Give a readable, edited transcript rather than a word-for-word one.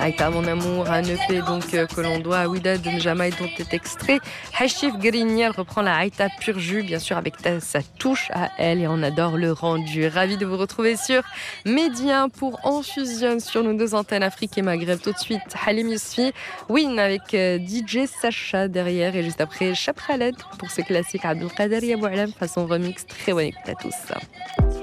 Aïta mon amour, un EP donc que l'on doit à Ouida de N'Jamay dont est extrait Hachif Grigny. Elle reprend la Aïta pur jus, bien sûr avec sa touche à elle et on adore le rendu. Ravi de vous retrouver sur Média pour En Fusion sur nos deux antennes Afrique et Maghreb. Tout de suite Halim Yousfi, Win avec DJ Sacha derrière et juste après Chap Khaled pour ce classique Abdelkader Yaboualam façon remix. Très bonne écoute à tous.